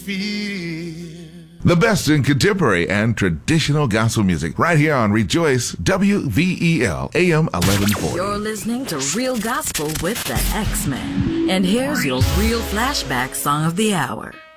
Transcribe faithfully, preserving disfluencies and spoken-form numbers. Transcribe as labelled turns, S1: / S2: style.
S1: The best in contemporary and traditional gospel music right here on Rejoice W V E L A M eleven forty.
S2: You're listening to Real Gospel with the X-Men. And here's your real flashback song of the hour.